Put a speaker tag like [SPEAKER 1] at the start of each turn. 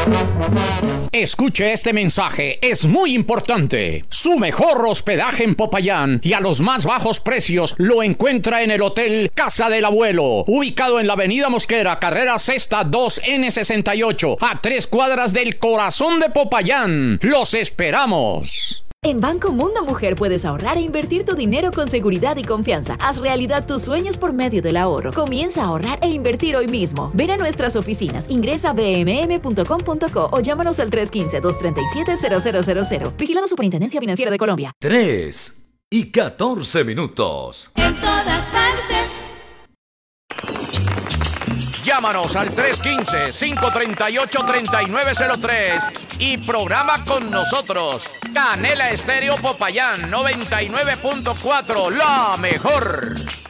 [SPEAKER 1] Escuche este mensaje, es muy importante. Su mejor hospedaje en Popayán y a los más bajos precios lo encuentra en el Hotel Casa del Abuelo, ubicado en la Avenida Mosquera, carrera Sexta 2N68, a 3 cuadras del corazón de Popayán. ¡Los esperamos!
[SPEAKER 2] En Banco Mundo Mujer puedes ahorrar e invertir tu dinero con seguridad y confianza. Haz realidad tus sueños por medio del ahorro. Comienza a ahorrar e invertir hoy mismo. Ven a nuestras oficinas, ingresa a bmm.com.co o llámanos al 315-237-0000. Vigilado Superintendencia Financiera de Colombia.
[SPEAKER 3] 3:14.
[SPEAKER 4] En todas partes.
[SPEAKER 1] Llámanos al 315-538-3903 y programa con nosotros. Canela Estéreo Popayán 99.4, la mejor.